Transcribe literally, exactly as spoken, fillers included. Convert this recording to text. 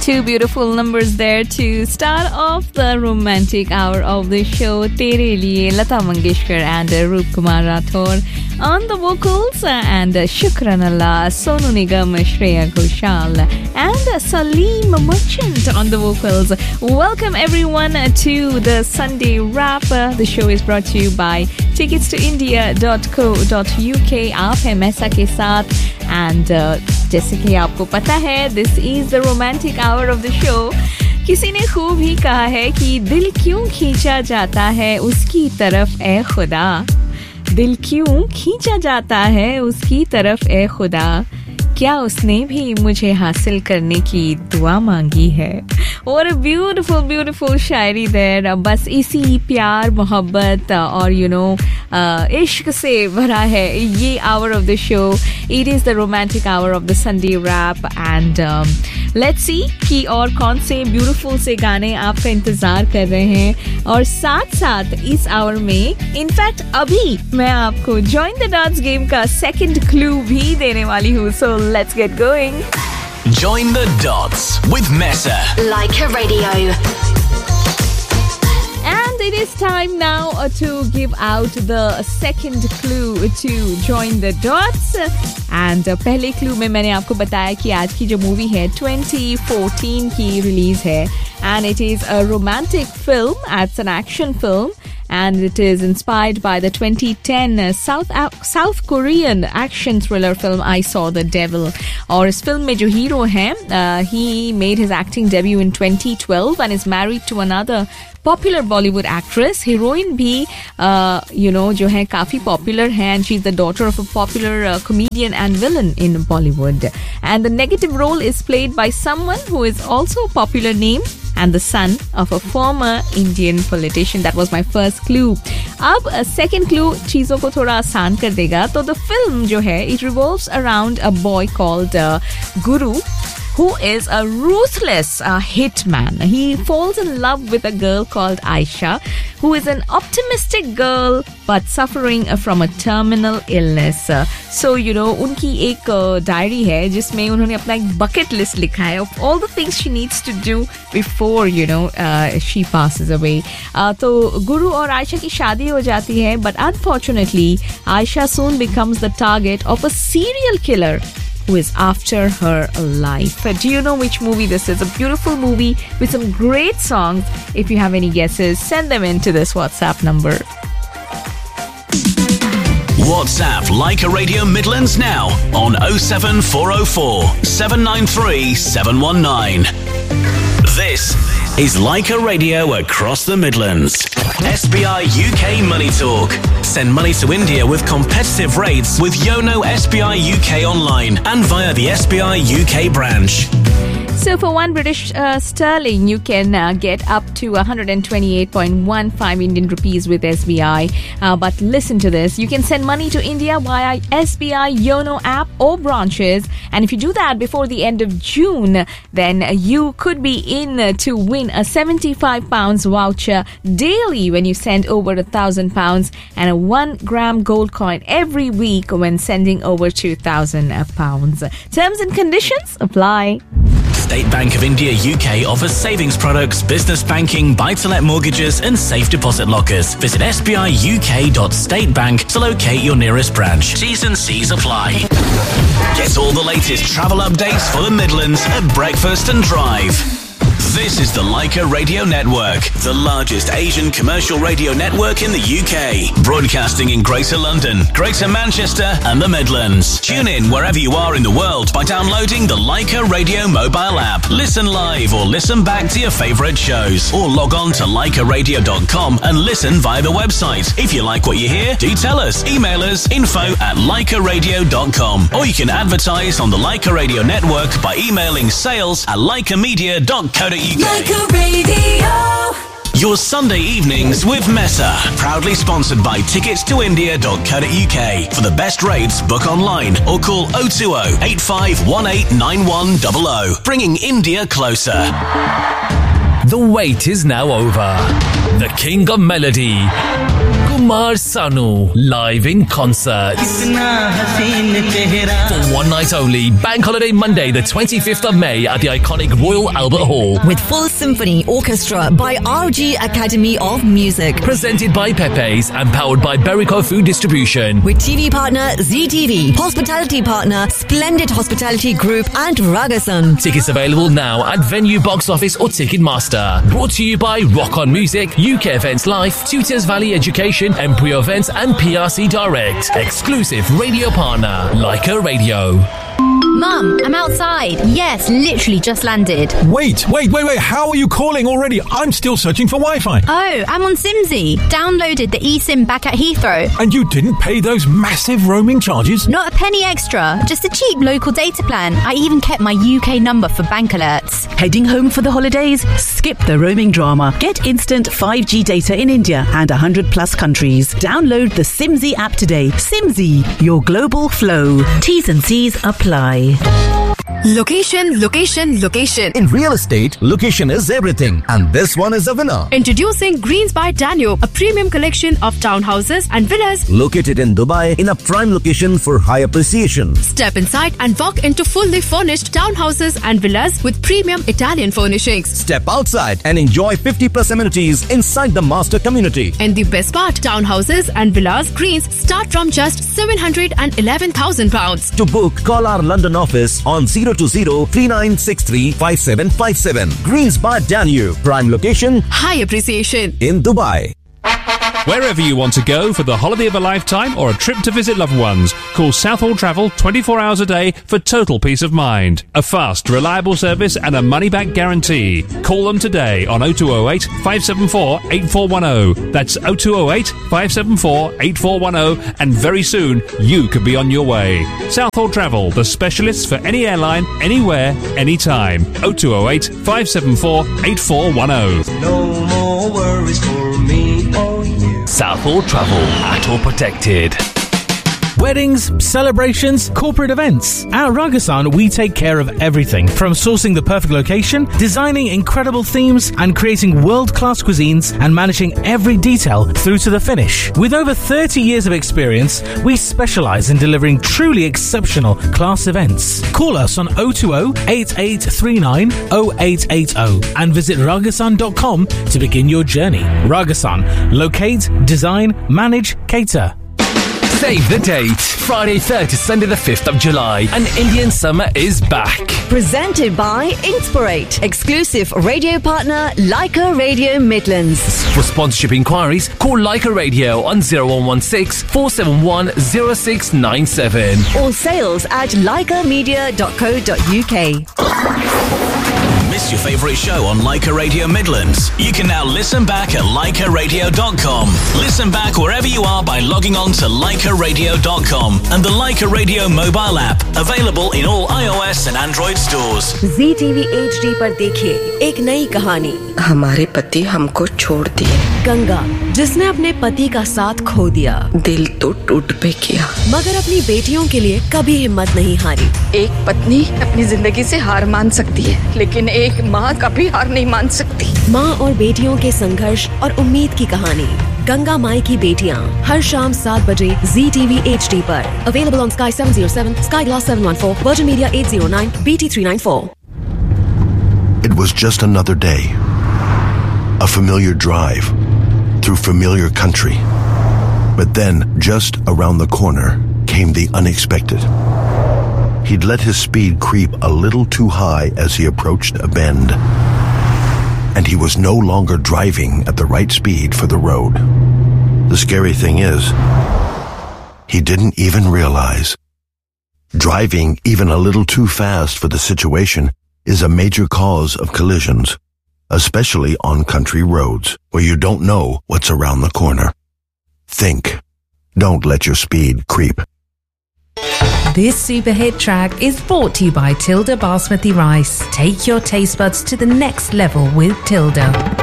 Two beautiful numbers there to start off the romantic hour of the show. Tere liye Lata Mangeshkar and uh, Roop Kumar Rathore on the vocals, uh, and uh, Shukran Allah, Sonu Nigam, Shreya Ghoshal, and uh, Salim Merchant on the vocals. Welcome everyone uh, to the Sunday Wrap. Uh, the show is brought to you by tickets to india dot co dot u k. आप हैं मैसा के साथ, and uh, जैसे कि आपको पता है, this is the romantic hour of the show. किसी ने खूब ही कहा है कि दिल क्यों खींचा जाता है उसकी तरफ ए खुदा, दिल क्यों खींचा जाता है उसकी तरफ ए खुदा, क्या उसने भी मुझे हासिल करने की दुआ मांगी है. और ब्यूटीफुल ब्यूटीफुल शायरी देर. बस इसी प्यार मोहब्बत और यू नो इश्क से भरा है ये hour of the show. It is the romantic hour of the Sunday rap, and let's see कि और कौन से ब्यूटीफुल से गाने आपका इंतज़ार कर रहे हैं. और साथ साथ इस आवर में इनफैक्ट अभी मैं आपको जॉइन द डॉट्स गेम का सेकंड क्लू भी देने वाली हूँ. So let's get going. Join the dots with Mesa. Leica Radio. And it is time now uh, to give out the second clue to join the dots. And uh, पहले clue में मैंने आपको बताया कि आज की जो मूवी है twenty fourteen की रिलीज है, and it is a romantic film. It's an action film. And it is inspired by the twenty ten uh, South uh, South Korean action thriller film I Saw the Devil. और इस film में जो hero हैं, uh, he made his acting debut in twenty twelve and is married to another popular Bollywood actress. Heroine भी uh, you know जो है काफी popular है, and she's the daughter of a popular uh, comedian and villain in Bollywood. And the negative role is played by someone who is also a popular name and the son of a former Indian politician. That was my first clue. अब second clue चीज़ों को थोड़ा आसान कर देगा. तो the film जो है, it revolves around a boy called uh, Guru, who is a ruthless uh, hitman. He falls in love with a girl called Aisha, who is an optimistic girl but suffering uh, from a terminal illness. Uh, so, you know, उनकी एक diary uh, है जिसमें उन्होंने अपना एक bucket list लिखा है of all the things she needs to do before, you know, uh, she passes away. Uh, तो गुरु और आयशा की शादी हो जाती है, but unfortunately, Aisha soon becomes the target of a serial killer who is after her life. Do you know which movie this is? A beautiful movie with some great songs. If you have any guesses, send them in to this WhatsApp number. WhatsApp Leica Radio Midlands now on oh seven four oh four, seven nine three, seven one nine. This is Leica Radio across the Midlands. S B I U K Money Talk. Send money to India with competitive rates with Yono S B I U K online and via the S B I U K branch. So for one British uh, sterling, you can uh, get up to one hundred twenty-eight point one five Indian rupees with S B I. Uh, but listen to this. You can send money to India via S B I Yono app or branches. And if you do that before the end of June, then you could be in uh, to win a seventy-five pounds voucher daily when you send over a thousand pounds and a one gram gold coin every week when sending over two thousand pounds. Terms and conditions apply. State Bank of India U K offers savings products, business banking, buy-to-let mortgages and safe deposit lockers. Visit s b i u k dot state bank to locate your nearest branch. T's and C's apply. Get all the latest travel updates for the Midlands at Breakfast and Drive. This is the Leica Radio Network, the largest Asian commercial radio network in the U K. Broadcasting in Greater London, Greater Manchester and the Midlands. Tune in wherever you are in the world by downloading the Leica Radio mobile app. Listen live or listen back to your favourite shows. Or log on to leica radio dot com and listen via the website. If you like what you hear, do tell us. Email us info at leica radio dot com. Or you can advertise on the Leica Radio Network by emailing sales at leica media dot co dot u k. Leica Radio. Your Sunday evenings with Mesa. Proudly sponsored by tickets to india dot co dot u k. For the best rates, book online or call oh two oh, eight five one eight, nine one zero zero. Bringing India closer. The wait is now over. The King of Melody, Kumar Sanu live in concert. For one night only, Bank Holiday Monday the twenty-fifth of May at the iconic Royal Albert Hall. With full symphony orchestra by R G Academy of Music. Presented by Pepe's and powered by Berico Food Distribution. With T V partner Z T V, hospitality partner Splendid Hospitality Group and Ragasan. Tickets available now at Venue Box Office or Ticketmaster. Brought to you by Rock On Music, U K Events Life, Tutors Valley Education, Embryo Events and P R C Direct. Exclusive radio partner, Leica Radio. Mum, I'm outside. Yes, literally just landed. Wait, wait, wait, wait. How are you calling already? I'm still searching for Wi-Fi. Oh, I'm on Simsy. Downloaded the eSIM back at Heathrow. And you didn't pay those massive roaming charges? Not a penny extra. Just a cheap local data plan. I even kept my U K number for bank alerts. Heading home for the holidays? Skip the roaming drama. Get instant five G data in India and one hundred plus countries. Download the Simsy app today. Simsy, your global flow. T's and C's apply. Location, location, location. In real estate, location is everything. And this one is a winner. Introducing Greens by Danube, a premium collection of townhouses and villas located in Dubai in a prime location for high appreciation. Step inside and walk into fully furnished townhouses and villas with premium Italian furnishings. Step outside and enjoy fifty plus amenities inside the master community. And the best part, townhouses and villas Greens start from just seven hundred eleven thousand pounds. To book, call our London office on zero two zero, three nine six three, five seven five seven. Greens by Danube. Prime location. High appreciation. In Dubai. Wherever you want to go for the holiday of a lifetime or a trip to visit loved ones, call Southall Travel twenty-four hours a day for total peace of mind. A fast, reliable service and a money-back guarantee. Call them today on oh two oh eight, five seven four, eight four one oh. That's oh two oh eight, five seven four, eight four one oh, and very soon you could be on your way. Southall Travel, the specialists for any airline, anywhere, anytime. oh two oh eight, five seven four, eight four one oh. No more worries for me or you. Southall Travel, at all protected. Weddings, celebrations, corporate events. At Ragasan, we take care of everything from sourcing the perfect location, designing incredible themes, and creating world-class cuisines and managing every detail through to the finish. With over thirty years of experience, we specialize in delivering truly exceptional class events. Call us on oh two oh, eight eight three nine, oh eight eight oh and visit ragasan dot com to begin your journey. Ragasan. Locate, design, manage, cater. Save the date. Friday third to Sunday the fifth of July. An Indian summer is back. Presented by Inspirate. Exclusive radio partner Leica Radio Midlands. For sponsorship inquiries, call Leica Radio on oh one one six, four seven one, oh six nine seven. Or sales at leica media dot co dot uk. Miss your favourite show on Leica Radio Midlands? You can now listen back at leica radio dot com. Listen back wherever you are by logging on to leica radio dot com and the Leica Radio mobile app, available in all iOS and Android stores. Z T V H D पर देखिए एक नई कहानी। हमारे पति हमको छोड़ दिए। गंगा, जिसने अपने पति का साथ खो दिया। दिल तो टूट पे किया, मगर अपनी बेटियों के लिए कभी हिम्मत नहीं हारी। एक पत्नी अपनी जिंदगी से हार मान सकती है, लेकिन एक माँ कभी हार नहीं मान सकती। माँ और बेटियों के संघर्ष और उम्मीद की कहानी गंगा माई की बेटियां, हर शाम सात बजे Z T V H D पर। Available on Sky seven oh seven, Sky Glass seven one four, Virgin Media eight oh nine, B T three nine four. It was just another day. A familiar drive through familiar country. But then, just around the corner, came the unexpected. He'd let his speed creep a little too high as he approached a bend. And he was no longer driving at the right speed for the road. The scary thing is, he didn't even realize. Driving even a little too fast for the situation is a major cause of collisions, especially on country roads where you don't know what's around the corner. Think. Don't let your speed creep. This super hit track is brought to you by Tilda Basmati Rice. Take your taste buds to the next level with Tilda.